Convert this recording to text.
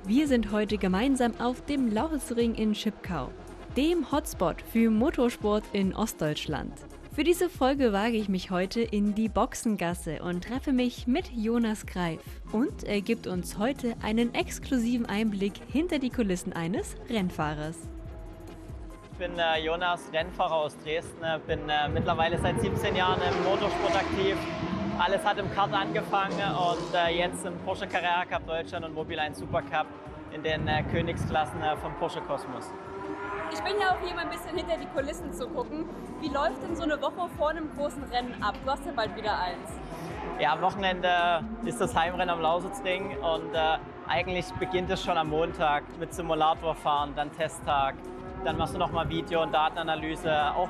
Wir sind heute gemeinsam auf dem Lauchelsring in Schipkau, dem Hotspot für Motorsport in Ostdeutschland. Für diese Folge wage ich mich heute in die Boxengasse und treffe mich mit Jonas Greif. Und er gibt uns heute einen exklusiven Einblick hinter die Kulissen eines Rennfahrers. Ich bin Jonas, Rennfahrer aus Dresden, bin mittlerweile seit 17 Jahren im Motorsport aktiv. Alles hat im Kart angefangen und jetzt im Porsche Carrera Cup Deutschland und Mobil 1 Super Cup in den Königsklassen vom Porsche Cosmos. Ich bin ja auch hier mal ein bisschen hinter die Kulissen zu gucken. Wie läuft denn so eine Woche vor einem großen Rennen ab? Du hast ja bald wieder eins. Ja, am Wochenende ist das Heimrennen am Lausitzring und eigentlich beginnt es schon am Montag mit Simulatorfahren, dann Testtag. Dann machst du nochmal Video- und Datenanalyse, auch